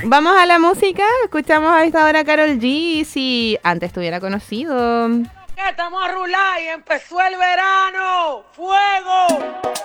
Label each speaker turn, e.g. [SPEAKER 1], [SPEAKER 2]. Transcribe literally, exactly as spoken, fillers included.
[SPEAKER 1] Vamos a la música. Escuchamos a esta hora a Karol G. Si antes estuviera conocido.
[SPEAKER 2] Estamos a rular y empezó el verano. ¡Fuego!